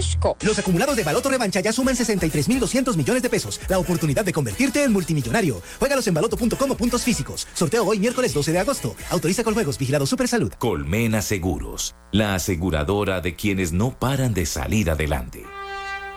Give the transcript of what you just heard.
asco. Los acumulados de Baloto Revancha ya suman 63.200 millones de pesos. La oportunidad de convertirte en multimillonario. Juégalos en baloto.com o puntos físicos. Sorteo hoy miércoles 12 de agosto. Autoriza con juegos. Vigilado Supersalud. Colmena Seguros, la aseguradora de quienes no paran de salir adelante.